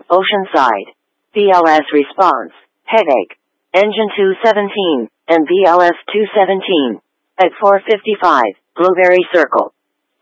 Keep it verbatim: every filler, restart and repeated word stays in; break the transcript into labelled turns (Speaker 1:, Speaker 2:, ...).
Speaker 1: Oceanside. B L S response, headache. Engine two seventeen, and B L S two seventeen. At four fifty-five, Blueberry Circle.